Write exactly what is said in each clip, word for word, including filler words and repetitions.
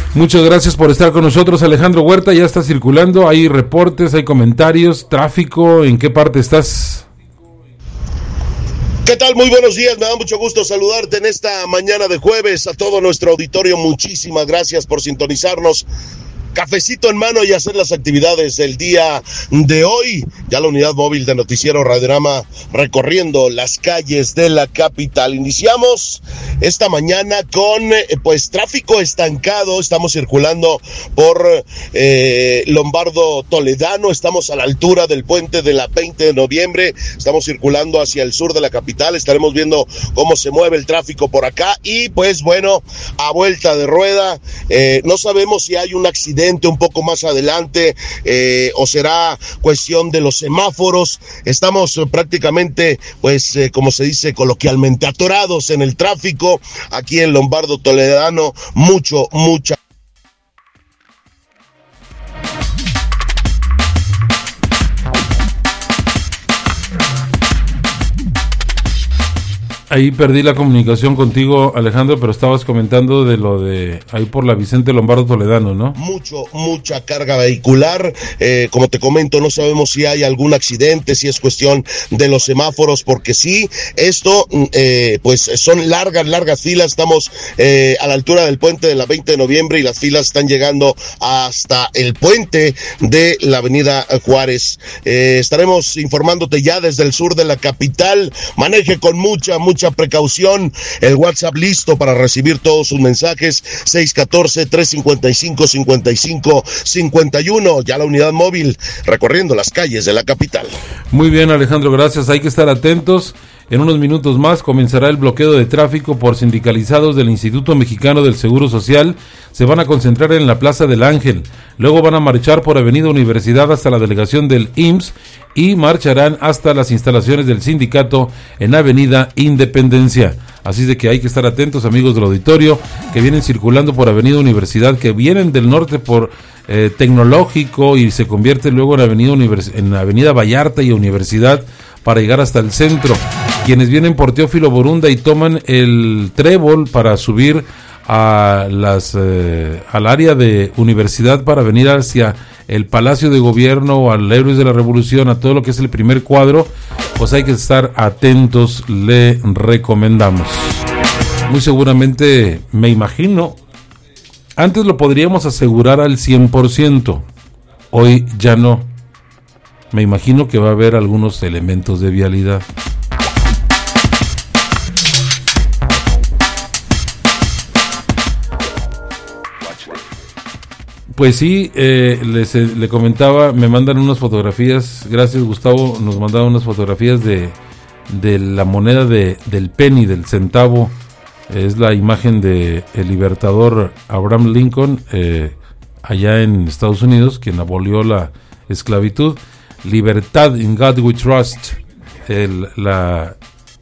Muchas gracias por estar con nosotros, Alejandro Huerta. Ya está circulando, hay reportes, hay comentarios, tráfico. ¿En qué parte estás? ¿Qué tal? Muy buenos días, me da mucho gusto saludarte en esta mañana de jueves. A todo nuestro auditorio, muchísimas gracias por sintonizarnos. Cafecito en mano y hacer las actividades del día de hoy. Ya la unidad móvil de Noticiero Radiorama recorriendo las calles de la capital. Iniciamos esta mañana con eh, pues tráfico estancado. Estamos circulando por eh, Lombardo Toledano. Estamos a la altura del puente de la veinte de noviembre. Estamos circulando hacia el sur de la capital. Estaremos viendo cómo se mueve el tráfico por acá. Y pues bueno, a vuelta de rueda, eh, no sabemos si hay un accidente un poco más adelante eh, o será cuestión de los semáforos. Estamos eh, prácticamente, pues eh, como se dice coloquialmente, atorados en el tráfico aquí en Lombardo Toledano. Mucho, mucha Ahí perdí la comunicación contigo, Alejandro, pero estabas comentando de lo de ahí por la Vicente Lombardo Toledano, ¿no? Mucho, mucha carga vehicular. Eh, como te comento, no sabemos si hay algún accidente, si es cuestión de los semáforos, porque sí, esto, eh, pues son largas, largas filas. Estamos eh, a la altura del puente de la veinte de noviembre y las filas están llegando hasta el puente de la avenida Juárez. Eh, estaremos informándote ya desde el sur de la capital. Maneje con mucha, mucha Mucha precaución, el WhatsApp listo para recibir todos sus mensajes, seis uno cuatro, tres cinco cinco, cinco cinco cinco uno, ya la unidad móvil recorriendo las calles de la capital. Muy bien, Alejandro, gracias, hay que estar atentos. En unos minutos más comenzará el bloqueo de tráfico por sindicalizados del Instituto Mexicano del Seguro Social. Se van a concentrar en la Plaza del Ángel, luego van a marchar por Avenida Universidad hasta la delegación del I M S S y marcharán hasta las instalaciones del sindicato en Avenida Independencia. Así de que hay que estar atentos, amigos del auditorio, que vienen circulando por Avenida Universidad, que vienen del norte por eh, Tecnológico y se convierte luego en Avenida, Univers- en Avenida Vallarta y Universidad para llegar hasta el centro. Quienes vienen por Teófilo Borunda y toman el trébol para subir a las eh, al área de Universidad para venir hacia el Palacio de Gobierno o al Héroes de la Revolución, a todo lo que es el primer cuadro, pues hay que estar atentos, le recomendamos. Muy seguramente, me imagino, antes lo podríamos asegurar al cien por ciento, hoy ya no. Me imagino que va a haber algunos elementos de vialidad. Pues sí, eh, les, eh, le comentaba, me mandan unas fotografías, gracias Gustavo, nos mandaron unas fotografías de, de la moneda de, del penny, del centavo. Es la imagen de el libertador Abraham Lincoln, eh, allá en Estados Unidos, quien abolió la esclavitud. Libertad, in God we trust, el, la,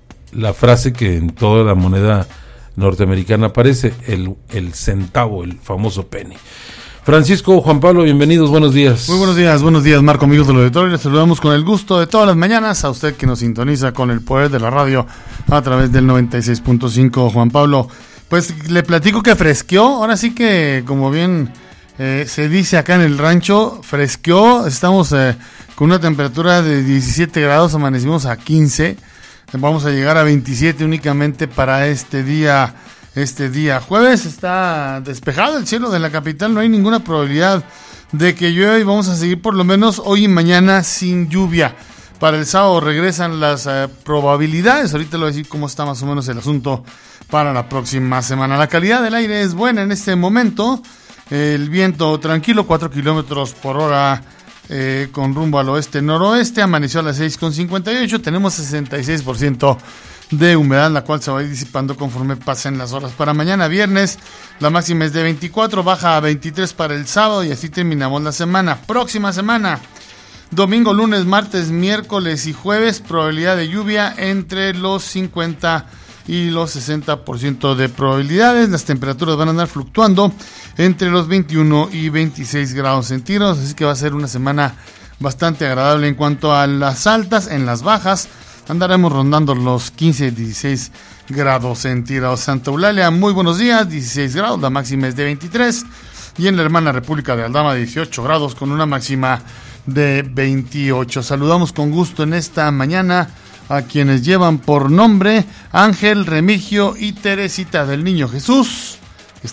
la frase que en toda la moneda norteamericana aparece, el, el centavo, el famoso penny. Francisco, Juan Pablo, bienvenidos, buenos días. Muy buenos días, buenos días, Marco, amigos del auditorio. Les saludamos con el gusto de todas las mañanas a usted que nos sintoniza con el poder de la radio a través del noventa y seis punto cinco. Juan Pablo, pues le platico que fresqueó, ahora sí que como bien eh, se dice acá en el rancho, fresqueó, estamos eh, con una temperatura de diecisiete grados, amanecimos a quince, vamos a llegar a veintisiete únicamente para este día. Este día jueves está despejado el cielo de la capital, no hay ninguna probabilidad de que llueva y vamos a seguir por lo menos hoy y mañana sin lluvia. Para el sábado regresan las eh, probabilidades, ahorita le voy a decir cómo está más o menos el asunto para la próxima semana. La calidad del aire es buena en este momento, el viento tranquilo, cuatro kilómetros por hora eh, con rumbo al oeste-noroeste, amaneció a las seis con cincuenta y ocho, tenemos sesenta y seis por ciento de humedad, la cual se va a ir disipando conforme pasen las horas. Para mañana viernes, la máxima es de veinticuatro, baja a veintitrés para el sábado y así terminamos la semana. Próxima semana, domingo, lunes, martes, miércoles y jueves, probabilidad de lluvia entre los cincuenta y los sesenta por ciento de probabilidades. Las temperaturas van a andar fluctuando entre los veintiuno y veintiséis grados centígrados, así que va a ser una semana bastante agradable. En cuanto a las altas, en las bajas andaremos rondando los quince, dieciséis grados centígrados. Santa Eulalia, muy buenos días, dieciséis grados, la máxima es de veintitrés. y en la hermana República de Aldama dieciocho grados con una máxima de veintiocho. Saludamos con gusto en esta mañana a quienes llevan por nombre Ángel, Remigio y Teresita del Niño Jesús.